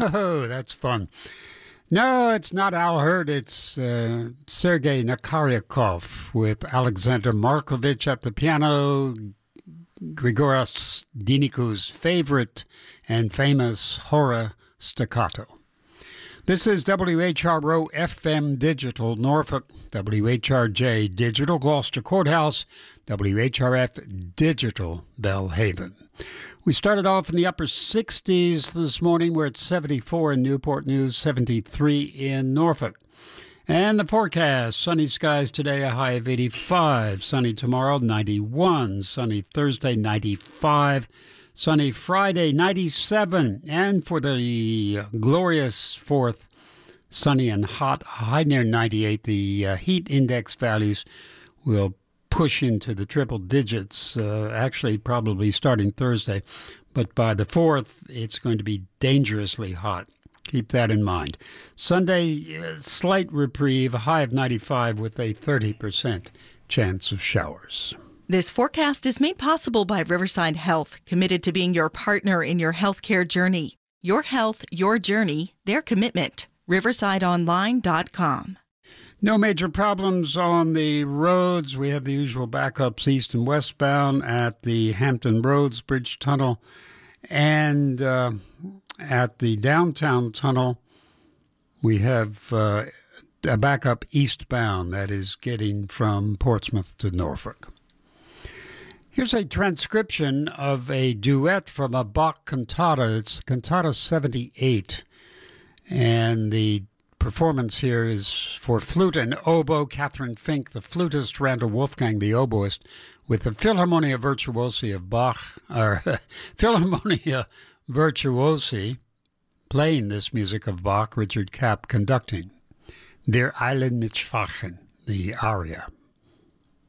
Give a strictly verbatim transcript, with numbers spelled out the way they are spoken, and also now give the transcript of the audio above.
Oh, that's fun. No, it's not Al Hirt. It's uh, Sergei Nakaryakov with Alexander Markovich at the piano, Grigoras Diniku's favorite and famous horror staccato. This is W H R O F M Digital Norfolk, W H R J Digital Gloucester Courthouse, W H R F Digital Belhaven. We started off in the upper sixties this morning. We're at seventy-four in Newport News, seventy-three in Norfolk. And the forecast, sunny skies today, a high of eighty-five. Sunny tomorrow, ninety-one. Sunny Thursday, ninety-five. Sunny Friday, ninety-seven. And for the glorious fourth, sunny and hot, a high near ninety-eight. The uh, heat index values will push into the triple digits, uh, actually probably starting Thursday. But by the fourth, it's going to be dangerously hot. Keep that in mind. Sunday, uh, slight reprieve, a high of ninety-five with a thirty percent chance of showers. This forecast is made possible by Riverside Health, committed to being your partner in your healthcare journey. Your health, your journey, their commitment. riverside online dot com. No major problems on the roads. We have the usual backups east and westbound at the Hampton Roads Bridge Tunnel and uh, at the downtown tunnel. We have uh, a backup eastbound that is getting from Portsmouth to Norfolk. Here's a transcription of a duet from a Bach cantata. It's Cantata seventy-eight, and the performance here is for flute and oboe, Catherine Fink, the flutist, Randall Wolfgang, the oboist, with the Philharmonia Virtuosi of Bach, or Philharmonia Virtuosi, playing this music of Bach, Richard Kapp conducting. Der Eilen mit Schwachen, the aria.